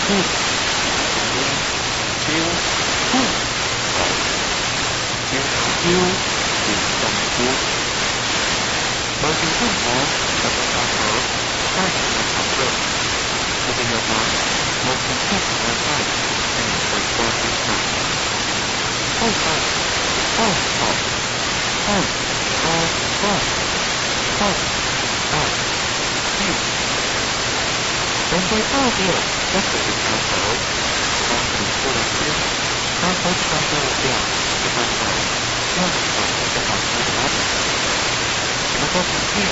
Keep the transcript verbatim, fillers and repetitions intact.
呼，呼，招，呼，好，招招，連動呼。某件生活有個發火，家人有討論，我哋又話冇件出外街，並唔會多啲法。開發，開學，開，開，開，開，開，招。面對高調，一直要探討，當前顧慮先，探討這個高調嘅範圍，因為學習嘅學習話題。我個前天